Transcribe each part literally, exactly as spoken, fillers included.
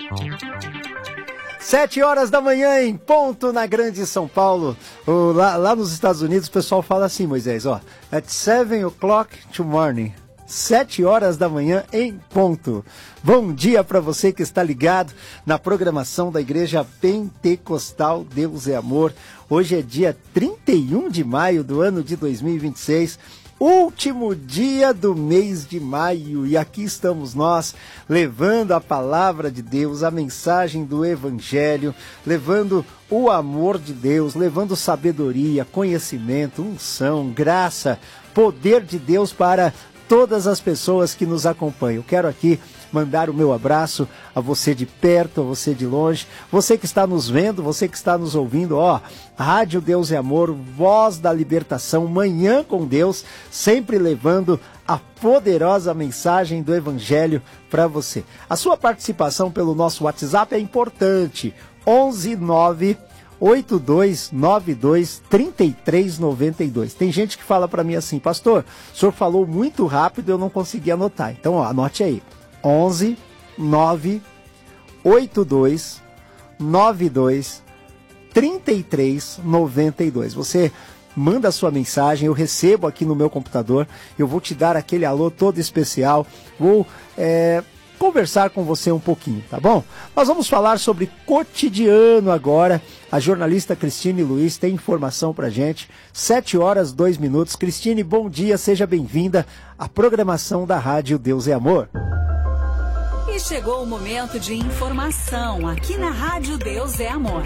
Sete horas da manhã em ponto na Grande São Paulo. O, lá, lá nos Estados Unidos o pessoal fala assim, Moisés, ó, at seven o'clock to morning. Sete horas da manhã em ponto. Bom dia para você que está ligado na programação da Igreja Pentecostal Deus é Amor. Hoje é dia trinta e um de maio do ano de dois mil e vinte e seis. Último dia do mês de maio, e aqui estamos nós, levando a palavra de Deus, a mensagem do Evangelho, levando o amor de Deus, levando sabedoria, conhecimento, unção, graça, poder de Deus para todas as pessoas que nos acompanham. Eu quero aqui mandar o meu abraço a você de perto, a você de longe, você que está nos vendo, você que está nos ouvindo, ó, Rádio Deus é Amor, Voz da Libertação, Manhã com Deus, sempre levando a poderosa mensagem do Evangelho para você. A sua participação pelo nosso WhatsApp é importante, onze nove oito dois nove dois três três nove dois. Tem gente que fala para mim assim, pastor, o senhor falou muito rápido, eu não consegui anotar. Então, ó, anote aí, onze nove oito dois nove dois três três nove dois. Você manda a sua mensagem, eu recebo aqui no meu computador, eu vou te dar aquele alô todo especial, vou é, conversar com você um pouquinho, tá bom? Nós vamos falar sobre cotidiano agora. A jornalista Cristine Luiz tem informação pra gente. Sete horas, dois minutos. Cristine, bom dia, seja bem-vinda à programação da Rádio Deus é Amor. E chegou o momento de informação aqui na Rádio Deus é Amor.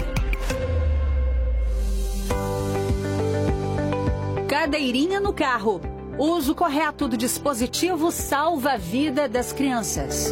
Cadeirinha no carro. O uso correto do dispositivo salva a vida das crianças.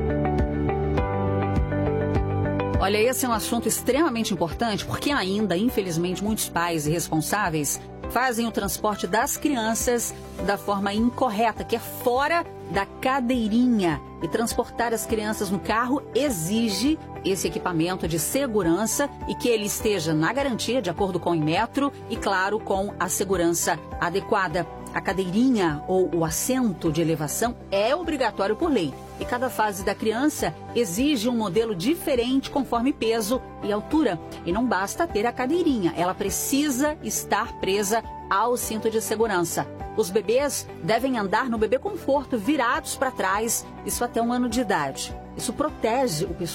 Olha, esse é um assunto extremamente importante porque ainda, infelizmente, muitos pais irresponsáveis fazem o transporte das crianças da forma incorreta, que é fora da cadeirinha. E transportar as crianças no carro exige esse equipamento de segurança e que ele esteja na garantia, de acordo com o Inmetro, e, claro, com a segurança adequada. A cadeirinha ou o assento de elevação é obrigatório por lei. E cada fase da criança exige um modelo diferente conforme peso e altura. E não basta ter a cadeirinha, ela precisa estar presa ao cinto de segurança. Os bebês devem andar no bebê conforto, virados para trás, isso até um ano de idade. Isso protege o pessoal